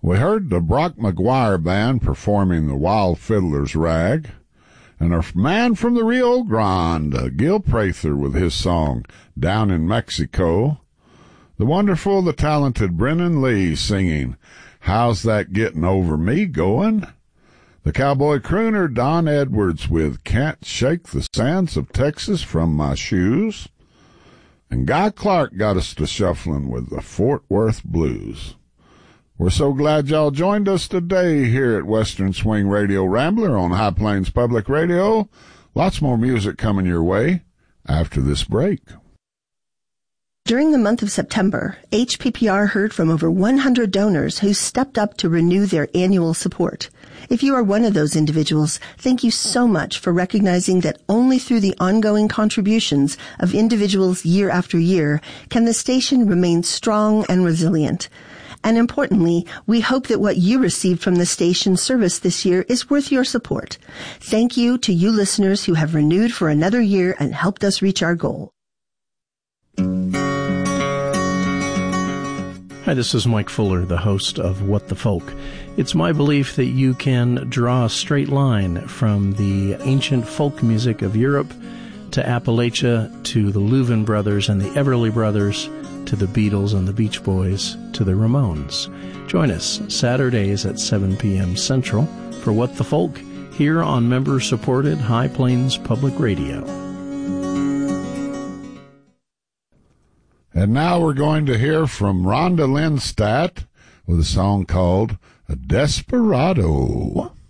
We heard the Brock McGuire Band performing the Wild Fiddler's Rag, and a man from the Rio Grande, Gil Prather, with his song Down in Mexico. The wonderful, the talented Brennan Lee singing How's That Getting Over Me Going? The cowboy crooner Don Edwards with Can't Shake the Sands of Texas from My Shoes. And Guy Clark got us to shuffling with the Fort Worth Blues. We're so glad y'all joined us today here at Western Swing Radio Rambler on High Plains Public Radio. Lots more music coming your way after this break. During the month of September, HPPR heard from over 100 donors who stepped up to renew their annual support. If you are one of those individuals, thank you so much for recognizing that only through the ongoing contributions of individuals year after year can the station remain strong and resilient. And importantly, we hope that what you received from the station service this year is worth your support. Thank you to you listeners who have renewed for another year and helped us reach our goal. Hi, this is Mike Fuller, the host of What the Folk. It's my belief that you can draw a straight line from the ancient folk music of Europe to Appalachia to the Louvin Brothers and the Everly Brothers to the Beatles and the Beach Boys to the Ramones. Join us Saturdays at 7 p.m. Central for What the Folk here on member-supported High Plains Public Radio. And now we're going to hear from Rhonda Lindstadt with a song called Desperado.